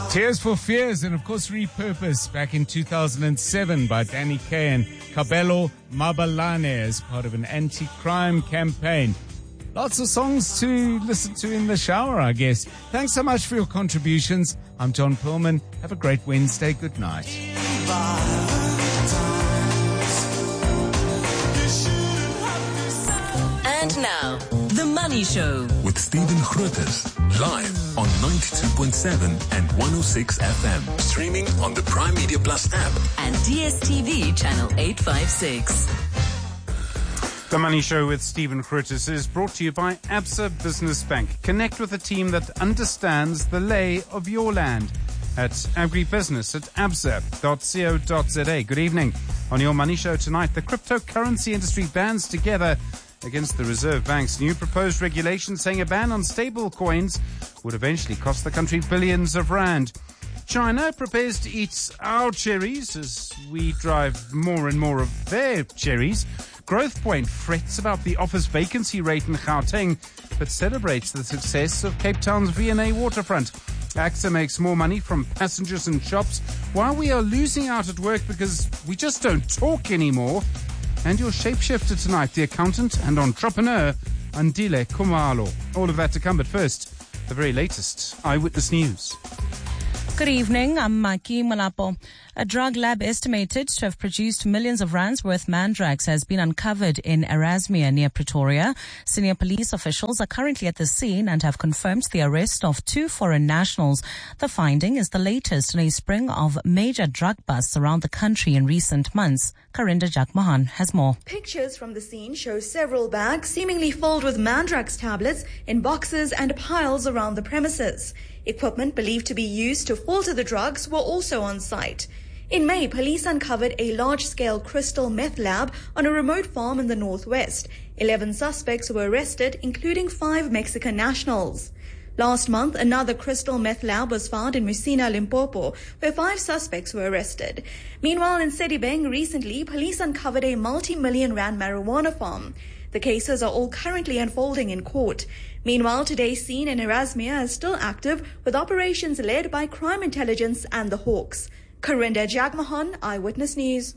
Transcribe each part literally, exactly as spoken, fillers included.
Tears for Fears and, of course, Repurpose back in two thousand seven by Danny Kaye and Kabelo Mabalane as part of an anti-crime campaign. Lots of songs to listen to in the shower, I guess. Thanks so much for your contributions. I'm John Pillman. Have a great Wednesday. Good night. And now, The Money Show with Stephen Grootes, live on ninety-two point seven and one oh six F M, streaming on the Prime Media Plus app and D S T V channel eight fifty-six. The Money Show with Stephen Grootes is brought to you by Absa Business Bank. Connect with a team that understands the lay of your land at agribusiness at absa dot co dot za. Good evening. On your Money Show tonight, the cryptocurrency industry bands together against the Reserve Bank's new proposed regulation saying a ban on stable coins would eventually cost the country billions of rand. China prepares to eat our cherries as we drive more and more of their cherries. Growth Point frets about the office vacancy rate in Gauteng, but celebrates the success of Cape Town's V and A waterfront. AXA makes more money from passengers and shops, while we are losing out at work because we just don't talk anymore. And your shapeshifter tonight, the accountant and entrepreneur, Andile Khumalo. All of that to come, but first, the very latest Eyewitness News. Good evening, I'm Maki Malapo. A drug lab estimated to have produced millions of rands worth mandrax has been uncovered in Erasmia near Pretoria. Senior police officials are currently at the scene and have confirmed the arrest of two foreign nationals. The finding is the latest in a string of major drug busts around the country in recent months. Karinda Jakmahan has more. Pictures from the scene show several bags seemingly filled with mandrax tablets in boxes and piles around the premises. Equipment believed to be used to filter the drugs were also on site. In May, police uncovered a large-scale crystal meth lab on a remote farm in the northwest. Eleven suspects were arrested, including five Mexican nationals. Last month, another crystal meth lab was found in Musina, Limpopo, where five suspects were arrested. Meanwhile, in Sedibeng, recently, police uncovered a multi-million rand marijuana farm. The cases are all currently unfolding in court. Meanwhile, today's scene in Erasmia is still active, with operations led by Crime Intelligence and the Hawks. Karinda Jagmohan, Eyewitness News.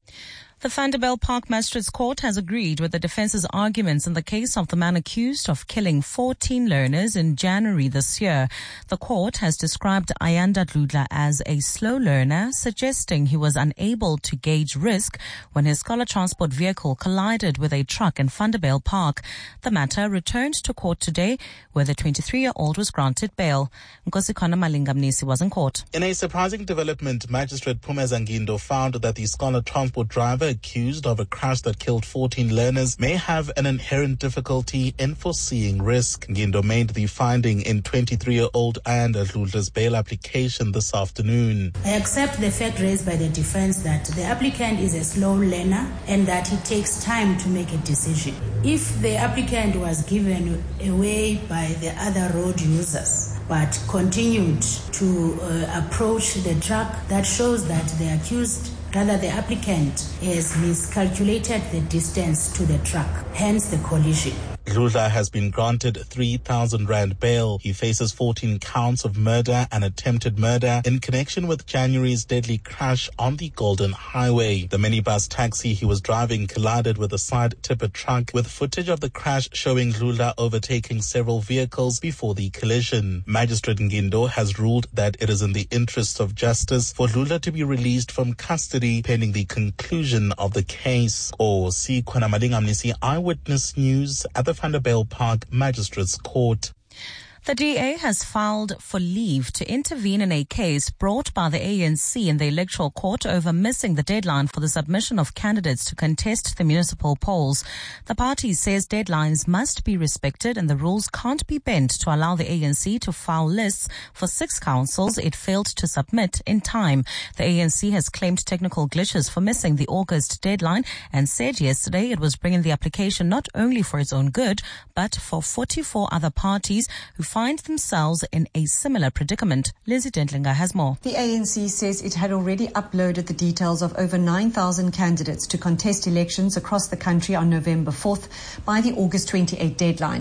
The Vanderbijl Park Magistrates Court has agreed with the defence's arguments in the case of the man accused of killing fourteen learners in January this year. The court has described Ayanda Dludla as a slow learner, suggesting he was unable to gauge risk when his scholar transport vehicle collided with a truck in Vanderbijl Park. The matter returned to court today, where the twenty-three-year-old was granted bail. Nkosikona Malingamnisi was in court. In a surprising development, Magistrate Phumeza Ngindo found that the scholar transport driver accused of a crash that killed fourteen learners may have an inherent difficulty in foreseeing risk. Ngindo made the finding in twenty-three-year-old Ayanda Dludla's bail application this afternoon. I accept the fact raised by the defense that the applicant is a slow learner and that it takes time to make a decision. If the applicant was given away by the other road users but continued to uh, approach the truck, that shows that the accused Rather, the applicant has miscalculated the distance to the truck, hence the collision. Dludla has been granted three thousand rand bail. He faces fourteen counts of murder and attempted murder in connection with January's deadly crash on the Golden Highway. The minibus taxi he was driving collided with a side tipper truck, with footage of the crash showing Dludla overtaking several vehicles before the collision. Magistrate Ngindo has ruled that it is in the interests of justice for Dludla to be released from custody pending the conclusion of the case. Or see Khona Malingamnisi, Eyewitness News at the Vanderbijl Park Magistrates Court. The D A has filed for leave to intervene in a case brought by the A N C in the Electoral Court over missing the deadline for the submission of candidates to contest the municipal polls. The party says deadlines must be respected and the rules can't be bent to allow the A N C to file lists for six councils it failed to submit in time. The A N C has claimed technical glitches for missing the August deadline and said yesterday it was bringing the application not only for its own good, but for forty-four other parties who find themselves in a similar predicament. Lindsay Dentlinger has more. The A N C says it had already uploaded the details of over nine thousand candidates to contest elections across the country on November fourth by the August twenty-eighth deadline.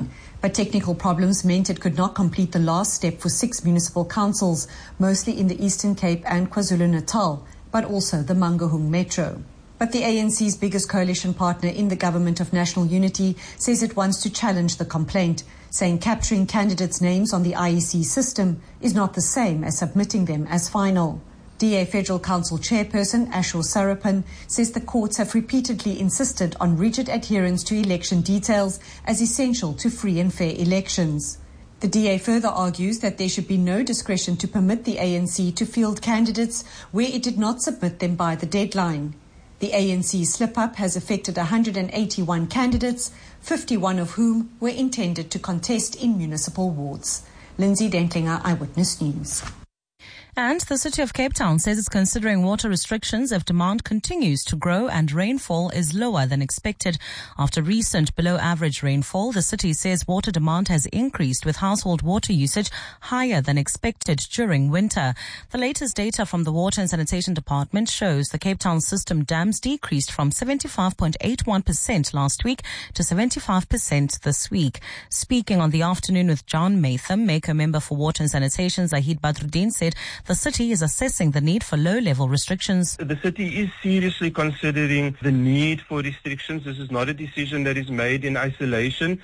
But technical problems meant it could not complete the last step for six municipal councils, mostly in the Eastern Cape and KwaZulu-Natal, but also the Mangaung Metro. But the A N C's biggest coalition partner in the Government of National Unity says it wants to challenge the complaint, saying capturing candidates' names on the I E C system is not the same as submitting them as final. D A Federal Council Chairperson Ashur Sarapan says the courts have repeatedly insisted on rigid adherence to election details as essential to free and fair elections. The D A further argues that there should be no discretion to permit the A N C to field candidates where it did not submit them by the deadline. The A N C's slip-up has affected one hundred eighty-one candidates, fifty-one of whom were intended to contest in municipal wards. Lindsay Dentlinger, Eyewitness News. And the City of Cape Town says it's considering water restrictions if demand continues to grow and rainfall is lower than expected. After recent below-average rainfall, the city says water demand has increased with household water usage higher than expected during winter. The latest data from the Water and Sanitation Department shows the Cape Town system dams decreased from seventy-five point eight one percent last week to seventy-five percent this week. Speaking on the afternoon with John Matham, Maker member for Water and Sanitation Zahid Badruddin said the city is assessing the need for low-level restrictions. The city is seriously considering the need for restrictions. This is not a decision that is made in isolation.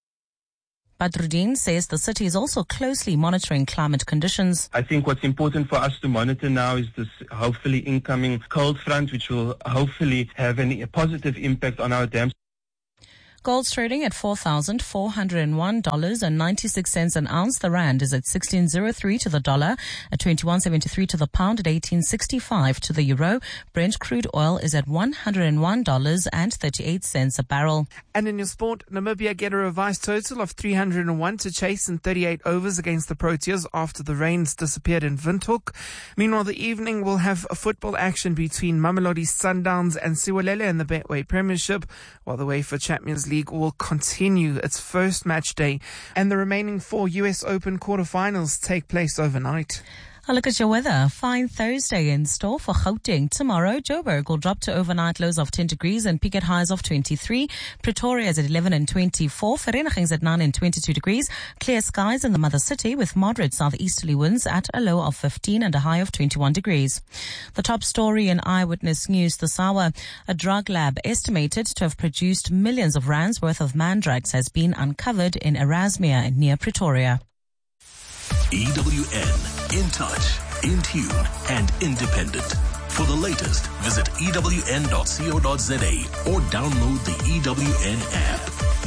Badruddin says the city is also closely monitoring climate conditions. I think what's important for us to monitor now is this hopefully incoming cold front, which will hopefully have an, a positive impact on our dams. Gold's trading at four thousand four hundred one dollars and ninety-six cents an ounce. The rand is at sixteen oh three to the dollar, at twenty-one seventy-three to the pound, at eighteen sixty-five to the euro. Brent crude oil is at one hundred one dollars and thirty-eight cents a barrel. And in your sport, Namibia get a revised total of three hundred one to chase in thirty-eight overs against the Proteas after the rains disappeared in Windhoek. Meanwhile, the evening will have a football action between Mamelodi Sundowns and Siwalele in the Betway Premiership, while the UEFA Champions League will continue its first match day, and the remaining four U S Open quarterfinals take place overnight. A look at your weather. Fine Thursday in store for Gauteng. Tomorrow, Joburg will drop to overnight lows of ten degrees and peak at highs of twenty-three. Pretoria is at eleven and twenty-four. Vereeniging is at nine and twenty-two degrees. Clear skies in the mother city with moderate southeasterly winds at a low of fifteen and a high of twenty-one degrees. The top story in Eyewitness News this hour. A drug lab estimated to have produced millions of rands worth of mandrax has been uncovered in Erasmia near Pretoria. E W N, in touch, in tune, and independent. For the latest, visit E W N dot co dot za or download the E W N app.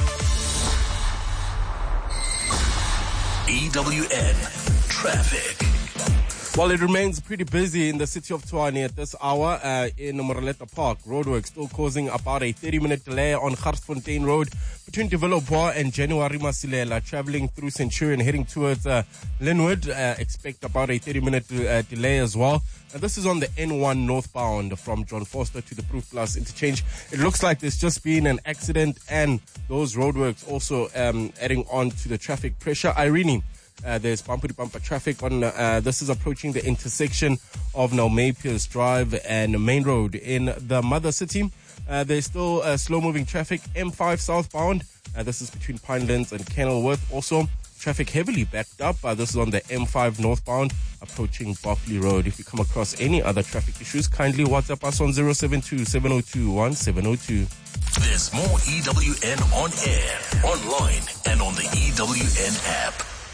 E W N Traffic. Well, it remains pretty busy in the city of Tshwane at this hour uh, in Moreleta Park. Roadwork still causing about a thirty-minute delay on Garsfontein Road between De Villiers and January Masilela. Traveling through Centurion heading towards uh, Linwood. Uh, expect about a thirty-minute uh, delay as well. And this is on the N one northbound from John Foster to the Proof Plus interchange. It looks like there's just been an accident and those roadworks also um, adding on to the traffic pressure. Irene. Uh, there's bumper-to-bumper traffic on, uh, this is approaching the intersection of Naumapier's Drive and Main Road in the mother city. Uh, there's still uh, slow-moving traffic, M five southbound. Uh, this is between Pinelands and Kenilworth. Also, traffic heavily backed up. Uh, this is on the M five northbound approaching Barkley Road. If you come across any other traffic issues, kindly WhatsApp us on zero seven two, seven zero two, one seven zero two. There's more E W N on air, online, and on the E W N app.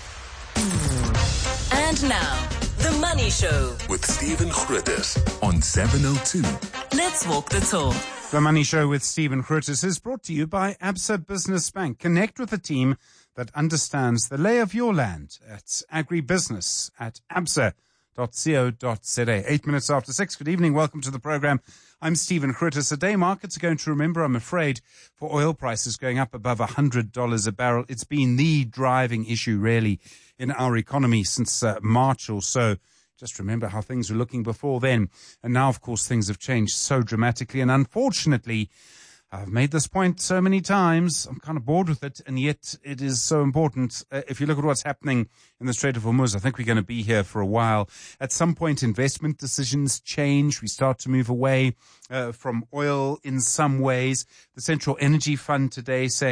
And now, The Money Show with Stephen Grootes on seven oh two. Let's walk the talk. The Money Show with Stephen Grootes is brought to you by Absa Business Bank. Connect with a team that understands the lay of your land at agribusiness at absa dot co dot za. Eight minutes after six. Good evening. Welcome to the program. I'm Stephen Grootes. Today, markets are going to remember, I'm afraid, for oil prices going up above one hundred dollars a barrel. It's been the driving issue, really, in our economy since uh, March or so. Just remember how things were looking before then. And now, of course, things have changed so dramatically. And unfortunately, I've made this point so many times. I'm kind of bored with it, and yet it is so important. Uh, if you look at what's happening in the Strait of Hormuz, I think we're going to be here for a while. At some point, investment decisions change. We start to move away uh, from oil in some ways. The Central Energy Fund today saying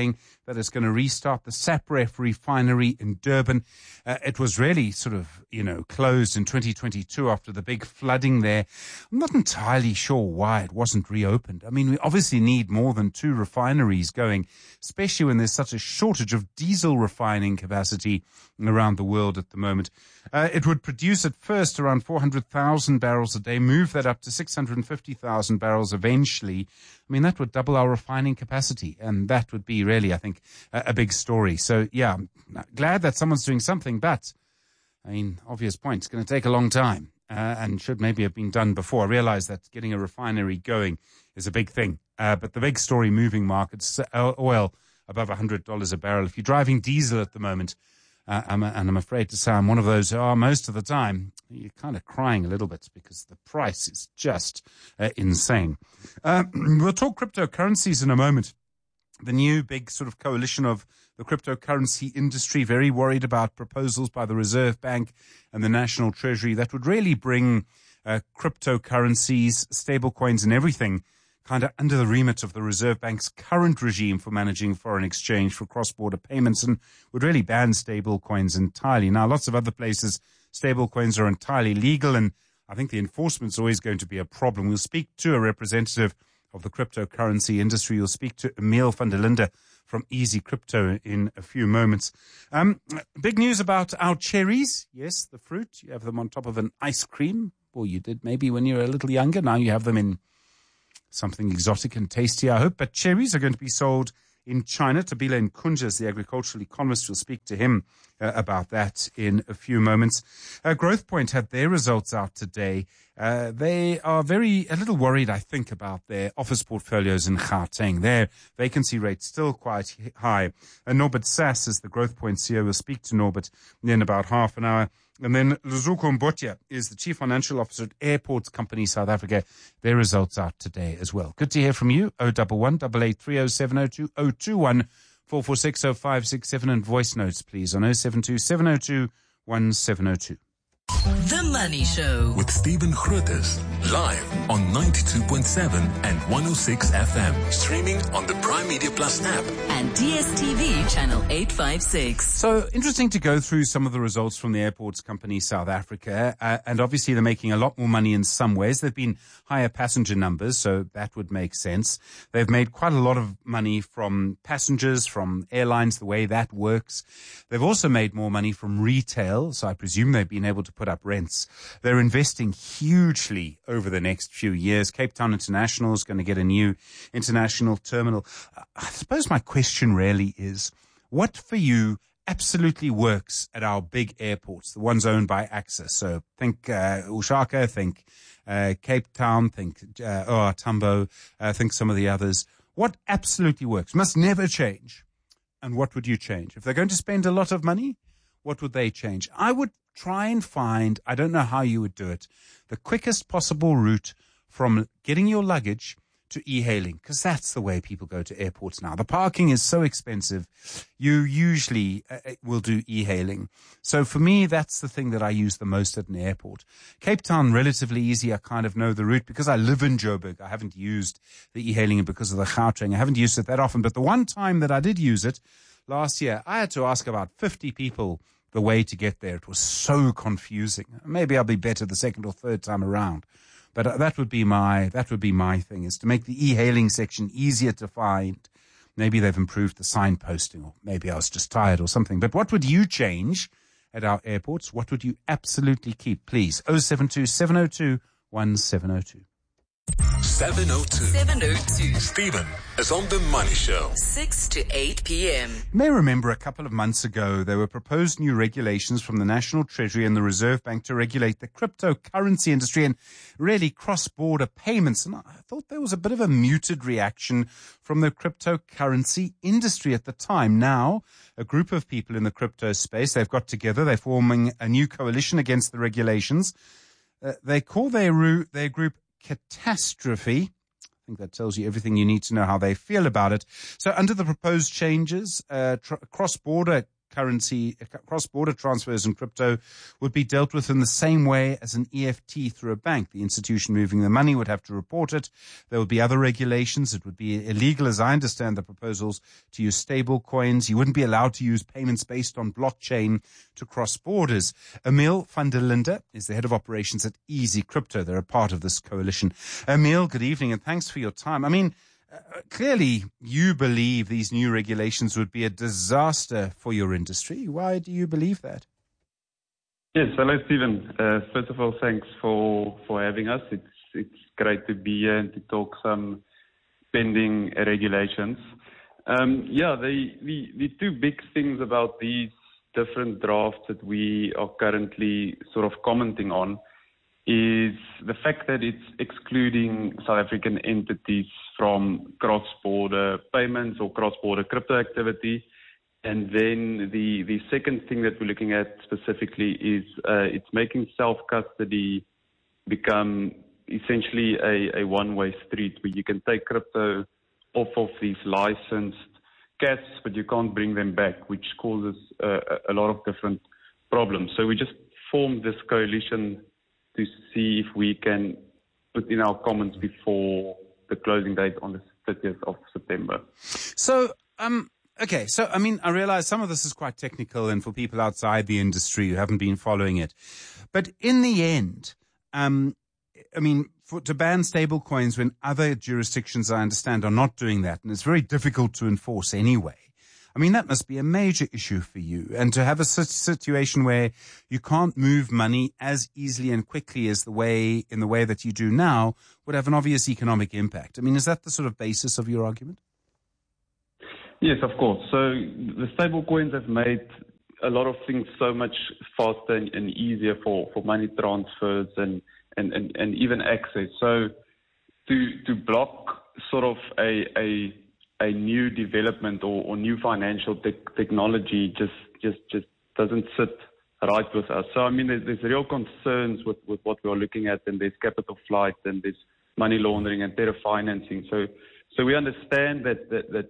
that it's going to restart the Sapref refinery in Durban. Uh, it was really sort of, you know, closed in twenty twenty-two after the big flooding there. I'm not entirely sure why it wasn't reopened. I mean, we obviously need more than two refineries going, especially when there's such a shortage of diesel refining capacity around the world at the moment. Uh, it would produce at first around four hundred thousand barrels a day, move that up to six hundred fifty thousand barrels eventually. I mean, that would double our refining capacity, and that would be really, I think, a, a big story. So, yeah, I'm glad that someone's doing something, but, I mean, obvious point, it's going to take a long time uh, and should maybe have been done before. I realize that getting a refinery going is a big thing, uh, but the big story moving markets, uh, oil above one hundred dollars a barrel. If you're driving diesel at the moment, Uh, I'm, and I'm afraid to say I'm one of those who are most of the time, you're kind of crying a little bit because the price is just uh, insane. Uh, we'll talk cryptocurrencies in a moment. The new big sort of coalition of the cryptocurrency industry, very worried about proposals by the Reserve Bank and the National Treasury that would really bring uh, cryptocurrencies, stablecoins and everything kind of under the remit of the Reserve Bank's current regime for managing foreign exchange for cross-border payments, and would really ban stable coins entirely. Now, lots of other places, stable coins are entirely legal, and I think the enforcement's always going to be a problem. We'll speak to a representative of the cryptocurrency industry. We'll speak to Emile van der Linde from Easy Crypto in a few moments. Um, big news about our cherries. Yes, the fruit. You have them on top of an ice cream, or you did maybe when you were a little younger. Now you have them in something exotic and tasty, I hope. But cherries are going to be sold in China. Tabile Nkunja is the agricultural economist. We'll speak to him uh, about that in a few moments. Uh, Growth Point had their results out today. Uh, they are very, a little worried, I think, about their office portfolios in Gauteng. Their vacancy rate's still quite high. Uh, Norbert Sass is the Growth Point C E O. We'll speak to Norbert in about half an hour. And then Luzuko Mbotya is the Chief Financial Officer at Airports Company South Africa. Their results out today as well. Good to hear from you. oh one one, eight eight three oh seven oh two, oh two one, four four six oh five six seven, and voice notes, please, on oh seven two, seven oh two, one seven oh two. The Money Show with Stephen Grootes, live on ninety-two point seven and one oh six F M, streaming on the Prime Media Plus app and D S T V channel eight fifty-six. So interesting to go through some of the results from the Airports Company South Africa, uh, and obviously they're making a lot more money in some ways. There've been higher passenger numbers, so that would make sense. They've made quite a lot of money from passengers, from airlines, the way that works. They've also made more money from retail, so I presume they've been able to put up rents. They're investing hugely over the next few years. Cape Town International is going to get a new international terminal. I suppose my question really is, what for you absolutely works at our big airports, the ones owned by AXA? So think uh, Ushaka, think uh, Cape Town, think uh, O R Tambo, uh, think some of the others. What absolutely works, must never change, and what would you change? If they're going to spend a lot of money, what would they change? I would try and find, I don't know how you would do it, the quickest possible route from getting your luggage to e-hailing, because that's the way people go to airports now. The parking is so expensive, you usually uh, will do e-hailing. So for me, that's the thing that I use the most at an airport. Cape Town, relatively easy. I kind of know the route because I live in Joburg. I haven't used the e-hailing because of the Gauteng. I haven't used it that often, but the one time that I did use it last year, I had to ask about fifty people the way to get there. It was so confusing. Maybe I'll be better the second or third time around. But uh, that would be my that would be my thing, is to make the e-hailing section easier to find. Maybe they've improved the signposting, or maybe I was just tired or something. But what would you change at our airports? What would you absolutely keep? Please, oh seven two, seven oh two, one seven oh two. seven oh two. seven oh two. Stephen is on The Money Show. six to eight p.m. You may remember a couple of months ago, there were proposed new regulations from the National Treasury and the Reserve Bank to regulate the cryptocurrency industry and really cross-border payments. And I thought there was a bit of a muted reaction from the cryptocurrency industry at the time. Now, a group of people in the crypto space, they've got together, they're forming a new coalition against the regulations. Uh, they call their, ru- their group Catastrophe. I think that tells you everything you need to know how they feel about it. So under the proposed changes, uh, tr- cross-border currency, cross-border transfers in crypto would be dealt with in the same way as an E F T through a bank. The institution moving the money would have to report it. There would be other regulations. It would be illegal, as I understand the proposals, to use stable coins. You wouldn't be allowed to use payments based on blockchain to cross borders. Emil van der Linde is the head of operations at Easy Crypto. They're a part of this coalition. Emil, good evening and thanks for your time. I mean, Uh, clearly, you believe these new regulations would be a disaster for your industry. Why do you believe that? Yes, hello, Stephen. Uh, first of all, thanks for, for having us. It's it's great to be here and to talk some pending regulations. Um, yeah, the, the, the two big things about these different drafts that we are currently sort of commenting on is the fact that it's excluding South African entities from cross-border payments or cross-border crypto activity. And then the, the second thing that we're looking at specifically is uh, it's making self-custody become essentially a, a one-way street where you can take crypto off of these licensed cats, but you can't bring them back, which causes uh, a lot of different problems. So we just formed this coalition to see if we can put in our comments before the closing date on the thirtieth of September. So, um, okay, so, I mean, I realize some of this is quite technical and for people outside the industry who haven't been following it. But in the end, um, I mean, for, to ban stable coins when other jurisdictions, I understand, are not doing that, and it's very difficult to enforce anyway. I mean, that must be a major issue for you. And to have a situation where you can't move money as easily and quickly as the way, in the way that you do now would have an obvious economic impact. I mean, is that the sort of basis of your argument? Yes, of course. So the stable coins have made a lot of things so much faster and, and easier for, for money transfers and, and, and, and even access. So to, to block sort of a, a, a new development or, or new financial te- technology just, just, just doesn't sit right with us. So, I mean, there's, there's real concerns with, with what we are looking at, and there's capital flight, and there's money laundering and terror financing. So, so we understand that, that, that